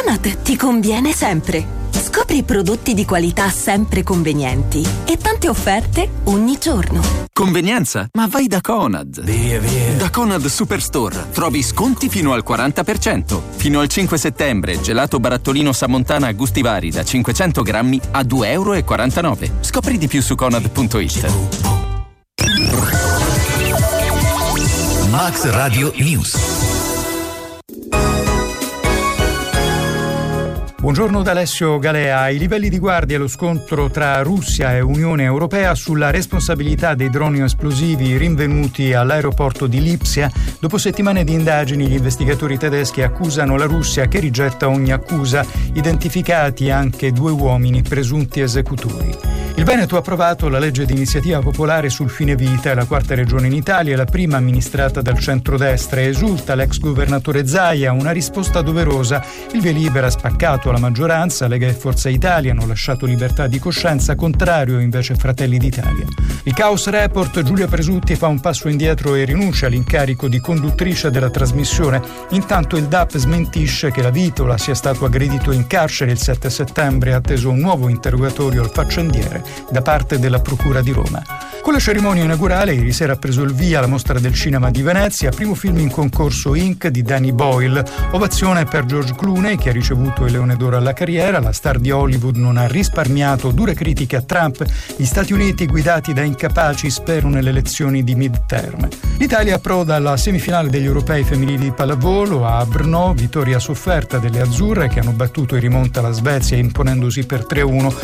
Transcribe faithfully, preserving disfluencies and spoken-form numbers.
Conad ti conviene sempre. Scopri prodotti di qualità sempre convenienti e tante offerte ogni giorno. Convenienza? Ma vai da Conad. Via, via. Da Conad Superstore trovi sconti fino al quaranta per cento. Fino al cinque settembre, gelato barattolino Samontana a gusti vari da cinquecento grammi a due euro e quarantanove. Scopri di più su conad punto it. Max Radio News. Buongiorno da Alessio Galea. Ai livelli di guardia lo scontro tra Russia e Unione Europea sulla responsabilità dei droni esplosivi rinvenuti all'aeroporto di Lipsia. Dopo settimane di indagini, gli investigatori tedeschi accusano la Russia, che rigetta ogni accusa, identificati anche due uomini presunti esecutori. Il Veneto ha approvato la legge di iniziativa popolare sul fine vita, è la quarta regione in Italia e la prima amministrata dal centrodestra. Esulta l'ex governatore Zaia, una risposta doverosa. Il via libera spaccato alla maggioranza, Lega e Forza Italia hanno lasciato libertà di coscienza, contrario invece Fratelli d'Italia. Il Caos Report, Giulia Presutti fa un passo indietro e rinuncia all'incarico di conduttrice della trasmissione. Intanto il D A P smentisce che la Vitola sia stato aggredito in carcere il sette settembre, atteso un nuovo interrogatorio al faccendiere da parte della Procura di Roma. Con la cerimonia inaugurale ieri sera ha preso il via la Mostra del Cinema di Venezia, primo film in concorso Inc di Danny Boyle. Ovazione per George Clooney, che ha ricevuto il Leone d'Oro alla carriera. La star di Hollywood non ha risparmiato dure critiche a Trump. Gli Stati Uniti, guidati da incapaci, sperano nelle elezioni di midterm. L'Italia approda alla semifinale degli europei femminili di pallavolo a Brno, vittoria sofferta delle azzurre che hanno battuto in rimonta la Svezia imponendosi per tre a uno.